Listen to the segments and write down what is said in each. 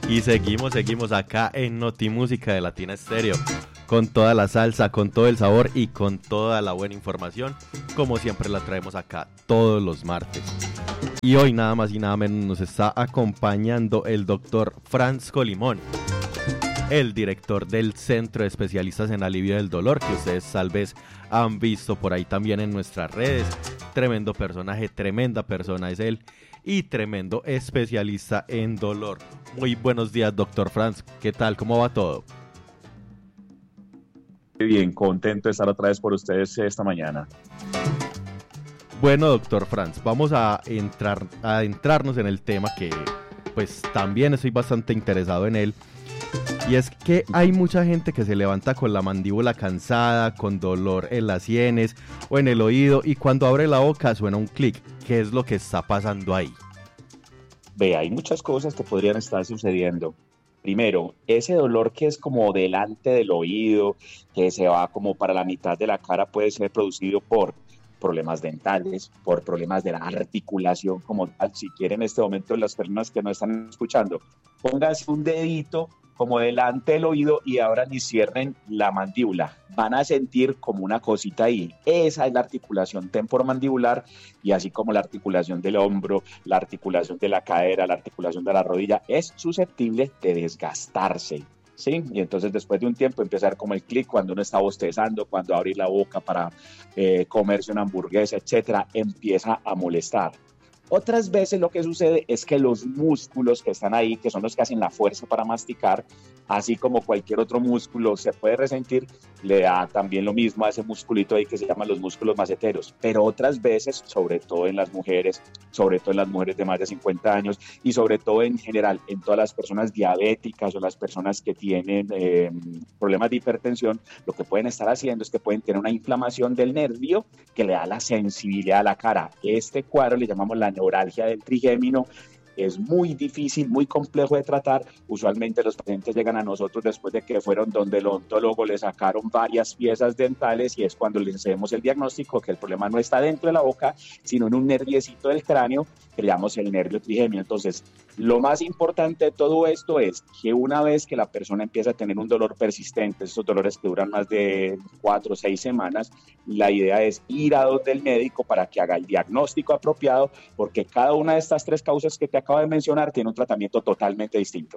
Y seguimos acá en Notimúsica de Latina Estéreo, con toda la salsa, con todo el sabor y con toda la buena información, como siempre la traemos acá todos los martes. Y hoy nada más y nada menos nos está acompañando el doctor Franz Colimón, el director del Centro de Especialistas en Alivio del Dolor, que ustedes tal vez han visto por ahí también en nuestras redes. Tremendo personaje, tremenda persona es él y tremendo especialista en dolor. Muy buenos días, doctor Franz. ¿Qué tal? ¿Cómo va todo? Bien, contento de estar otra vez por ustedes esta mañana. Bueno, doctor Franz, vamos a adentrarnos en el tema que pues también estoy bastante interesado en él. Y es que hay mucha gente que se levanta con la mandíbula cansada, con dolor en las sienes o en el oído, y cuando abre la boca suena un clic. ¿Qué es lo que está pasando ahí? Ve, hay muchas cosas que podrían estar sucediendo. Primero, ese dolor que es como delante del oído, que se va como para la mitad de la cara, puede ser producido por problemas dentales, por problemas de la articulación como tal. Si quieren, en este momento, las personas que no están escuchando, pónganse un dedito como delante del oído y abran y cierren la mandíbula. Van a sentir como una cosita ahí. Esa es la articulación temporomandibular, y así como la articulación del hombro, la articulación de la cadera, la articulación de la rodilla, es susceptible de desgastarse. ¿Sí? Y entonces después de un tiempo empieza a dar como el clic cuando uno está bostezando, cuando abrir la boca para comerse una hamburguesa, etcétera, empieza a molestar. Otras veces lo que sucede es que los músculos que están ahí, que son los que hacen la fuerza para masticar, así como cualquier otro músculo se puede resentir, le da también lo mismo a ese musculito ahí que se llaman los músculos maceteros. Pero otras veces, sobre todo en las mujeres de más de 50 años y sobre todo en general en todas las personas diabéticas o las personas que tienen problemas de hipertensión, lo que pueden estar haciendo es que pueden tener una inflamación del nervio que le da la sensibilidad a la cara. Este cuadro le llamamos la neuralgia del trigémino. Es muy difícil, muy complejo de tratar. Usualmente los pacientes llegan a nosotros después de que fueron donde el odontólogo le sacaron varias piezas dentales, y es cuando les hacemos el diagnóstico que el problema no está dentro de la boca, sino en un nerviecito del cráneo que llamamos el nervio trigémino. Entonces, lo más importante de todo esto es que una vez que la persona empieza a tener un dolor persistente, esos dolores que duran más de 4 o 6 semanas, la idea es ir a donde el médico para que haga el diagnóstico apropiado, porque cada una de estas 3 causas que te acabo de mencionar tiene un tratamiento totalmente distinto.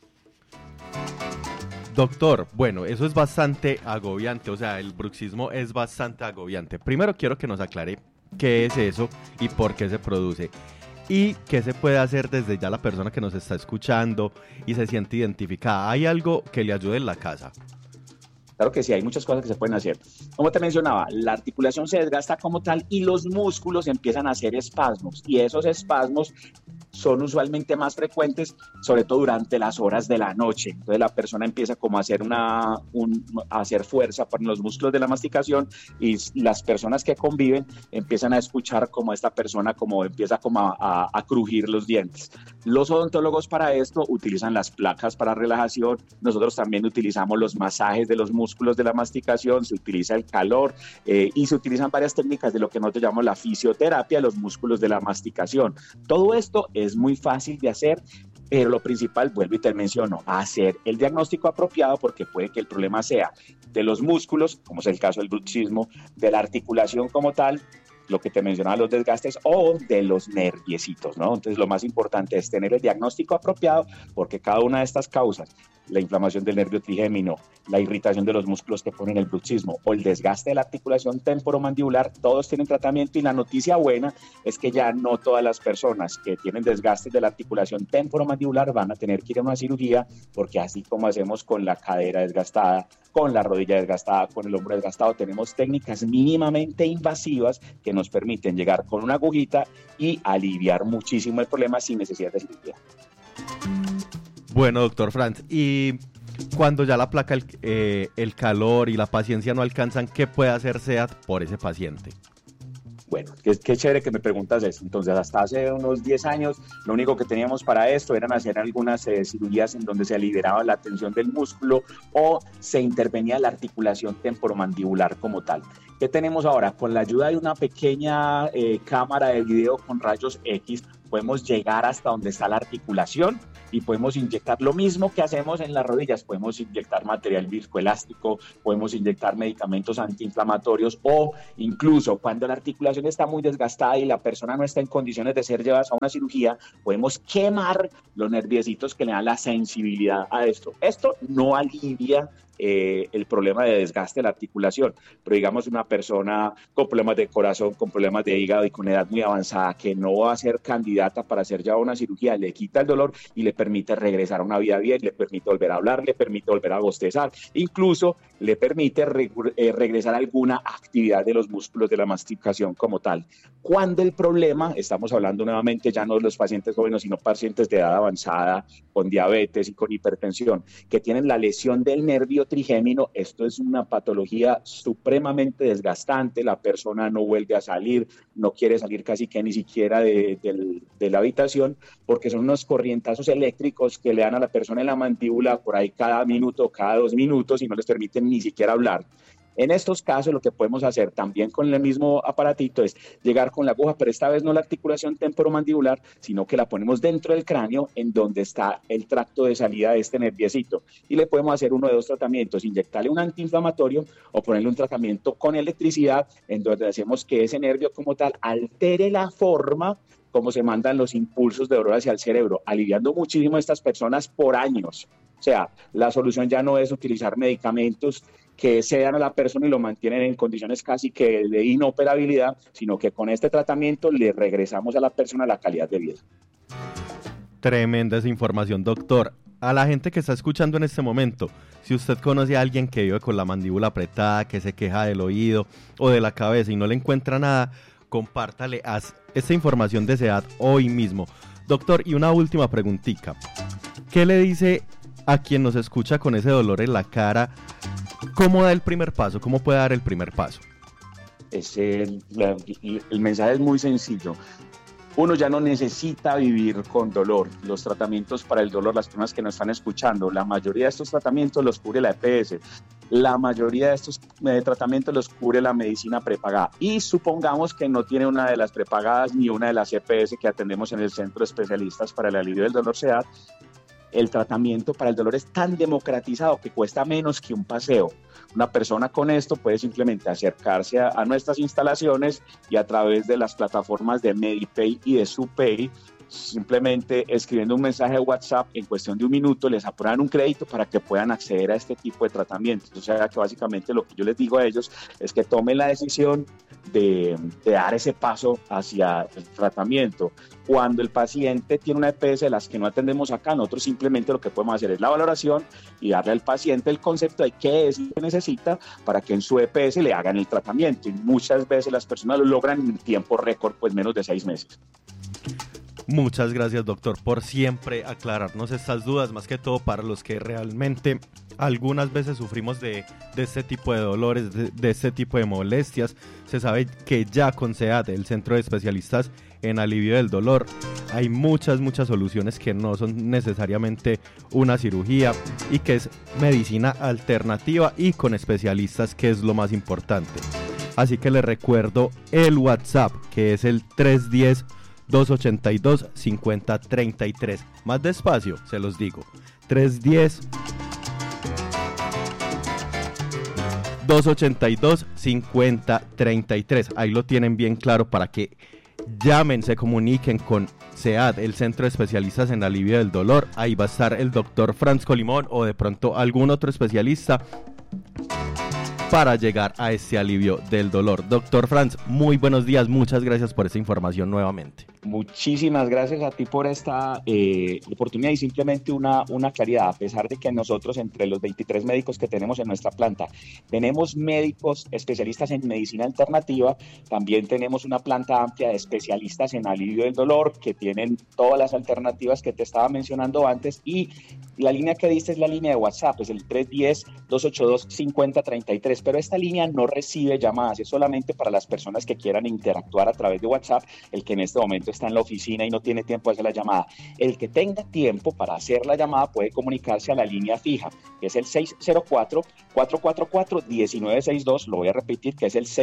Doctor, bueno, eso es bastante agobiante, o sea, el bruxismo es bastante agobiante. Primero quiero que nos aclare qué es eso y por qué se produce. ¿Y qué se puede hacer desde ya la persona que nos está escuchando y se siente identificada? ¿Hay algo que le ayude en la casa? Claro que sí, hay muchas cosas que se pueden hacer. Como te mencionaba, la articulación se desgasta como tal y los músculos empiezan a hacer espasmos, y esos espasmos son usualmente más frecuentes, sobre todo durante las horas de la noche. Entonces la persona empieza como a hacer a hacer fuerza para los músculos de la masticación, y las personas que conviven empiezan a escuchar como esta persona como empieza como a crujir los dientes. Los odontólogos para esto utilizan las placas para relajación. Nosotros también utilizamos los masajes de los músculos de la masticación, se utiliza el calor y se utilizan varias técnicas de lo que nosotros llamamos la fisioterapia de los músculos de la masticación. Todo esto es muy fácil de hacer, pero lo principal, vuelvo y te menciono, hacer el diagnóstico apropiado, porque puede que el problema sea de los músculos, como es el caso del bruxismo, de la articulación como tal, lo que te mencionaba, los desgastes, o de los nerviecitos, ¿no? Entonces lo más importante es tener el diagnóstico apropiado, porque cada una de estas causas, la inflamación del nervio trigémino, la irritación de los músculos que ponen el bruxismo o el desgaste de la articulación temporomandibular, todos tienen tratamiento. Y la noticia buena es que ya no todas las personas que tienen desgastes de la articulación temporomandibular van a tener que ir a una cirugía, porque así como hacemos con la cadera desgastada, con la rodilla desgastada, con el hombro desgastado, tenemos técnicas mínimamente invasivas que nos permiten llegar con una agujita y aliviar muchísimo el problema sin necesidad de cirugía. Bueno, doctor Franz, y cuando ya la placa, el calor y la paciencia no alcanzan, ¿qué puede hacer SEAT por ese paciente? Bueno, qué chévere que me preguntas eso. Entonces, hasta hace unos 10 años, lo único que teníamos para esto eran hacer algunas cirugías en donde se liberaba la tensión del músculo o se intervenía la articulación temporomandibular como tal. ¿Qué tenemos ahora? Con la ayuda de una pequeña cámara de video con rayos X, podemos llegar hasta donde está la articulación y podemos inyectar lo mismo que hacemos en las rodillas, podemos inyectar material viscoelástico, podemos inyectar medicamentos antiinflamatorios o incluso cuando la articulación está muy desgastada y la persona no está en condiciones de ser llevada a una cirugía, podemos quemar los nerviecitos que le dan la sensibilidad a esto. Esto no alivia el problema de desgaste de la articulación, pero digamos una persona con problemas de corazón, con problemas de hígado y con edad muy avanzada que no va a ser candidata para ser llevada a una cirugía, le quita el dolor y le permite regresar a una vida bien, le permite volver a hablar, le permite volver a bostezar, incluso le permite regresar a alguna actividad de los músculos de la masticación como tal. Cuando el problema, estamos hablando nuevamente ya no de los pacientes jóvenes, sino pacientes de edad avanzada, con diabetes y con hipertensión, que tienen la lesión del nervio trigémino, esto es una patología supremamente desgastante, la persona no vuelve a salir, no quiere salir casi que ni siquiera de la habitación, porque son unos corrientazos eléctricos que le dan a la persona en la mandíbula por ahí cada minuto, cada 2 minutos y no les permiten ni siquiera hablar. En estos casos lo que podemos hacer también con el mismo aparatito es llegar con la aguja, pero esta vez no la articulación temporomandibular, sino que la ponemos dentro del cráneo en donde está el tracto de salida de este nerviecito y le podemos hacer uno de 2 tratamientos, inyectarle un antiinflamatorio o ponerle un tratamiento con electricidad en donde hacemos que ese nervio como tal altere la forma como se mandan los impulsos de dolor hacia el cerebro, aliviando muchísimo a estas personas por años. O sea, la solución ya no es utilizar medicamentos que sedan a la persona y lo mantienen en condiciones casi que de inoperabilidad, sino que con este tratamiento le regresamos a la persona la calidad de vida. Tremenda esa información, doctor. A la gente que está escuchando en este momento, si usted conoce a alguien que vive con la mandíbula apretada, que se queja del oído o de la cabeza y no le encuentra nada, compártale esta información de SEAD hoy mismo. Doctor, y una última preguntita. ¿Qué le dice a quien nos escucha con ese dolor en la cara? ¿Cómo da el primer paso? ¿Cómo puede dar el primer paso? El mensaje es muy sencillo. Uno ya no necesita vivir con dolor. Los tratamientos para el dolor, las personas que nos están escuchando, la mayoría de estos tratamientos los cubre la EPS. La mayoría de estos tratamientos los cubre la medicina prepagada. Y supongamos que no tiene una de las prepagadas ni una de las EPS que atendemos en el Centro de Especialistas para el Alivio del Dolor SEAD. El tratamiento para el dolor es tan democratizado que cuesta menos que un paseo. Una persona con esto puede simplemente acercarse a nuestras instalaciones y a través de las plataformas de Medipay y de Supay, simplemente escribiendo un mensaje de WhatsApp, en cuestión de 1 minuto les aprueban un crédito para que puedan acceder a este tipo de tratamientos. O sea que básicamente lo que yo les digo a ellos es que tomen la decisión de dar ese paso hacia el tratamiento. Cuando el paciente tiene una EPS de las que no atendemos acá, nosotros simplemente lo que podemos hacer es la valoración y darle al paciente el concepto de qué es lo que necesita para que en su EPS le hagan el tratamiento. Y muchas veces las personas lo logran en tiempo récord, pues menos de 6 meses. Muchas gracias, doctor, por siempre aclararnos estas dudas, más que todo para los que realmente algunas veces sufrimos de este tipo de dolores, de este tipo de molestias. Se sabe que ya con SEAD, el Centro de Especialistas en Alivio del Dolor, hay muchas soluciones que no son necesariamente una cirugía y que es medicina alternativa y con especialistas, que es lo más importante. Así que les recuerdo el WhatsApp, que es el 310-282-5033. Más despacio, se los digo. 310-282-5033. Ahí lo tienen bien claro para que llamen, se comuniquen con SEAD, el Centro de Especialistas en Alivio del Dolor. Ahí va a estar el doctor Franz Colimón o de pronto algún otro especialista para llegar a este alivio del dolor. Doctor Franz, muy buenos días, muchas gracias por esta información nuevamente. Muchísimas gracias a ti por esta oportunidad y simplemente una claridad. A pesar de que nosotros, entre los 23 médicos que tenemos en nuestra planta, tenemos médicos especialistas en medicina alternativa, también tenemos una planta amplia de especialistas en alivio del dolor que tienen todas las alternativas que te estaba mencionando antes, y la línea que diste es la línea de WhatsApp, es el 310-282-5033, pero esta línea no recibe llamadas, es solamente para las personas que quieran interactuar a través de WhatsApp, el que en este momento está en la oficina y no tiene tiempo de hacer la llamada. El que tenga tiempo para hacer la llamada puede comunicarse a la línea fija, que es el 604-444-1962. Lo voy a repetir, que es el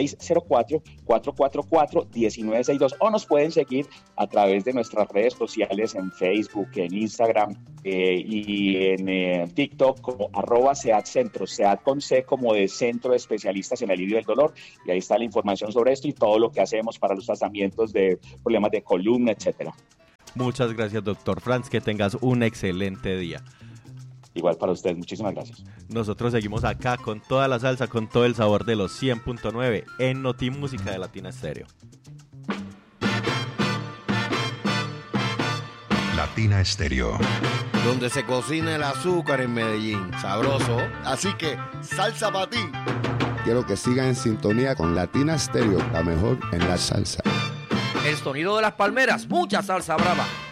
604-444-1962. O nos pueden seguir a través de nuestras redes sociales en Facebook, en Instagram y en TikTok como @SEADCentro, SEAD con C como de Centro de Especialistas en Alivio del Dolor. Y ahí está la información sobre esto y todo lo que hacemos para los tratamientos de problemas de columna, etcétera. Muchas gracias, doctor Franz, que tengas un excelente día. Igual para ustedes, muchísimas gracias. Nosotros seguimos acá con toda la salsa, con todo el sabor de los 100.9 en Notimúsica de Latina Estéreo. Latina Estéreo, donde se cocina el azúcar en Medellín. Sabroso. Así que, salsa para ti. Quiero que sigan en sintonía con Latina Estéreo, la mejor en la salsa. El sonido de las palmeras, mucha salsa brava.